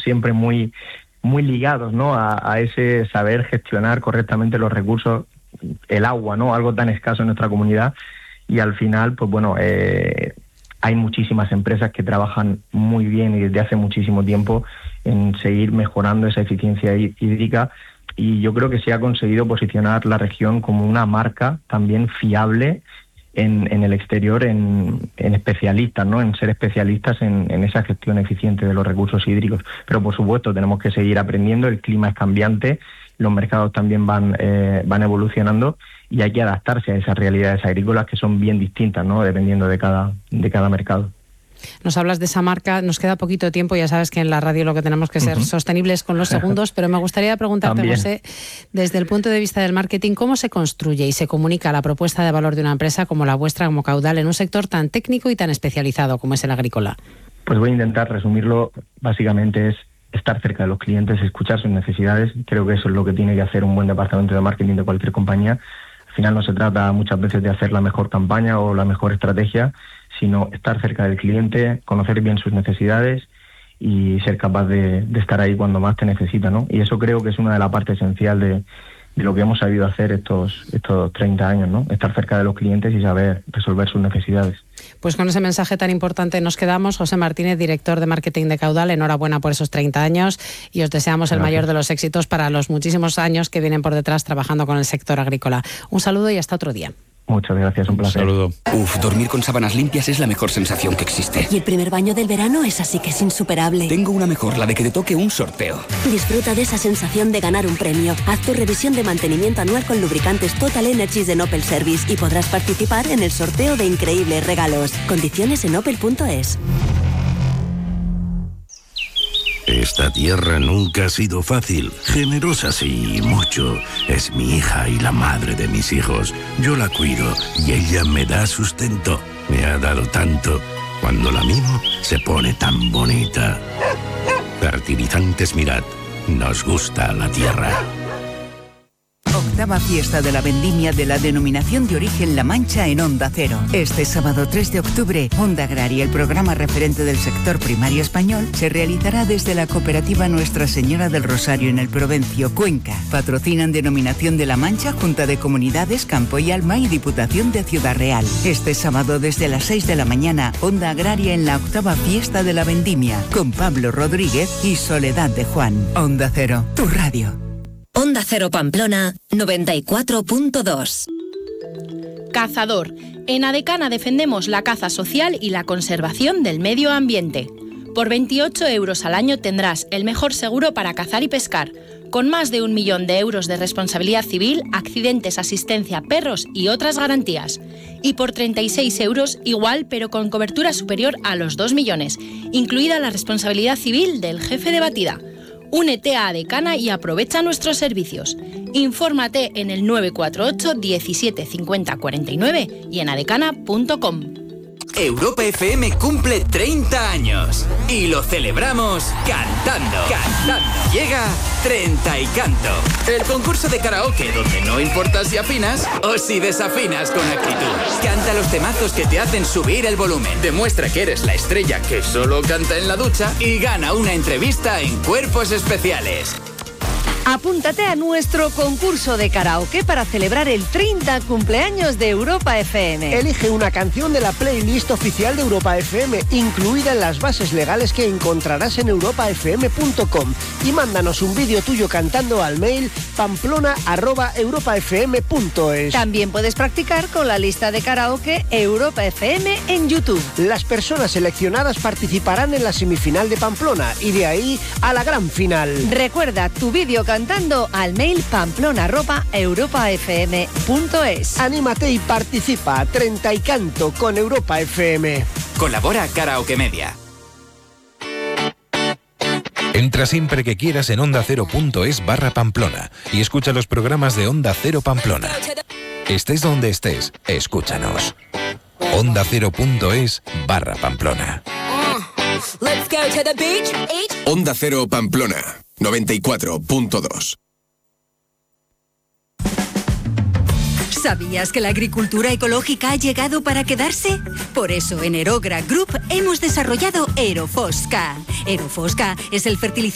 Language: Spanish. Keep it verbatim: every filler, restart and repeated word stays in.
siempre muy, muy ligados, ¿no? A, a ese saber gestionar correctamente los recursos, el agua, ¿no? Algo tan escaso en nuestra comunidad. Y al final, pues bueno, eh, hay muchísimas empresas que trabajan muy bien y desde hace muchísimo tiempo en seguir mejorando esa eficiencia hídrica, y yo creo que se ha conseguido posicionar la región como una marca también fiable en, en el exterior, en, en especialistas, ¿no? En ser especialistas en, en esa gestión eficiente de los recursos hídricos. Pero por supuesto tenemos que seguir aprendiendo, el clima es cambiante, los mercados también van eh, van evolucionando y hay que adaptarse a esas realidades agrícolas que son bien distintas, ¿no? Dependiendo de cada de cada mercado. Nos hablas de esa marca, nos queda poquito tiempo, ya sabes que en la radio lo que tenemos que ser uh-huh. sostenibles con los segundos, pero me gustaría preguntarte, también. José, desde el punto de vista del marketing, ¿cómo se construye y se comunica la propuesta de valor de una empresa como la vuestra, como Caudal, en un sector tan técnico y tan especializado como es el agrícola? Pues voy a intentar resumirlo, básicamente es estar cerca de los clientes, escuchar sus necesidades. Creo que eso es lo que tiene que hacer un buen departamento de marketing de cualquier compañía. Al final no se trata muchas veces de hacer la mejor campaña o la mejor estrategia, sino estar cerca del cliente, conocer bien sus necesidades y ser capaz de, de estar ahí cuando más te necesita, ¿no? Y eso creo que es una de las partes esenciales de, de lo que hemos sabido hacer estos, estos treinta años, ¿no? Estar cerca de los clientes y saber resolver sus necesidades. Pues con ese mensaje tan importante nos quedamos. José Martínez, director de marketing de Caudal, enhorabuena por esos treinta años y os deseamos el Gracias. Mayor de los éxitos para los muchísimos años que vienen por detrás trabajando con el sector agrícola. Un saludo y hasta otro día. Muchas gracias, un placer. Un saludo. Uf, dormir con sábanas limpias es la mejor sensación que existe. Y el primer baño del verano es así que es insuperable. Tengo una mejor, la de que te toque un sorteo. Disfruta de esa sensación de ganar un premio. Haz tu revisión de mantenimiento anual con lubricantes Total Energies de Opel Service y podrás participar en el sorteo de increíbles regalos. Condiciones en opel punto es. Esta tierra nunca ha sido fácil. Generosa sí, mucho. Es mi hija y la madre de mis hijos. Yo la cuido y ella me da sustento. Me ha dado tanto. Cuando la mimo, se pone tan bonita. Fertilizantes Mirad. Nos gusta la tierra. Octava fiesta de la vendimia de la denominación de origen La Mancha en Onda Cero. Este sábado tres de octubre, Onda Agraria, el programa referente del sector primario español, se realizará desde la cooperativa Nuestra Señora del Rosario en el Provencio, Cuenca. Patrocinan Denominación de La Mancha, Junta de Comunidades, Campo y Alma y Diputación de Ciudad Real. Este sábado desde las seis de la mañana, Onda Agraria en la octava fiesta de la vendimia, con Pablo Rodríguez y Soledad de Juan. Onda Cero, tu radio. Onda Cero Pamplona, noventa y cuatro punto dos. Cazador. En Adecana defendemos la caza social y la conservación del medio ambiente. Por veintiocho euros al año tendrás el mejor seguro para cazar y pescar, con más de un millón de euros de responsabilidad civil, accidentes, asistencia, perros y otras garantías. Y por treinta y seis euros igual, pero con cobertura superior a los dos millones, incluida la responsabilidad civil del jefe de batida. Únete a Adecana y aprovecha nuestros servicios. Infórmate en el nueve cuatro ocho diecisiete cincuenta cuarenta y nueve y en adecana punto com. Europa F M cumple treinta años y lo celebramos cantando. Cantando. Llega Treinta y Canto, el concurso de karaoke donde no importa si afinas o si desafinas con actitud. Canta los temazos que te hacen subir el volumen. Demuestra que eres la estrella que solo canta en la ducha y gana una entrevista en Cuerpos Especiales. Apúntate a nuestro concurso de karaoke para celebrar el treinta cumpleaños de Europa F M. Elige una canción de la playlist oficial de Europa F M, incluida en las bases legales que encontrarás en europa f m punto com, y mándanos un vídeo tuyo cantando al mail pamplona arroba europa f m punto es. También puedes practicar con la lista de karaoke Europa F M en YouTube. Las personas seleccionadas participarán en la semifinal de Pamplona y de ahí a la gran final. Recuerda tu vídeo cantando cantando al mail pamplona arroba europa f m punto es. Anímate y participa. Treinta y Canto con Europa F M. Colabora Karaoke Media. Entra siempre que quieras en onda cero punto es barra Pamplona y escucha los programas de Onda Cero Pamplona. Estés donde estés, escúchanos. onda cero punto es barra Pamplona. Onda Cero Pamplona, noventa y cuatro punto dos. ¿Sabías que la agricultura ecológica ha llegado para quedarse? Por eso en Aerogra Group hemos desarrollado Aerofosca. Aerofosca es el fertilizante